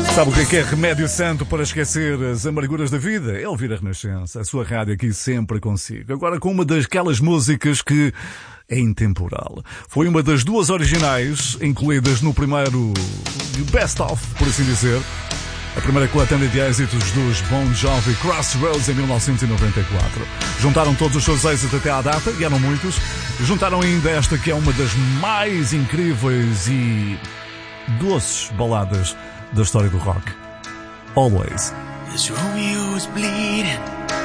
Sabe o que é remédio santo para esquecer as amarguras da vida? É ouvir a Renascença, a sua rádio aqui sempre consigo. Agora com uma daquelas músicas que é intemporal. Foi uma das duas originais incluídas no primeiro Best Of, por assim dizer. A primeira coletânea de êxitos dos Bon Jovi, Crossroads, em 1994. Juntaram todos os seus êxitos até à data, e eram muitos. Juntaram ainda esta que é uma das mais incríveis e doces baladas da história do rock. Always. As Romeo was bleeding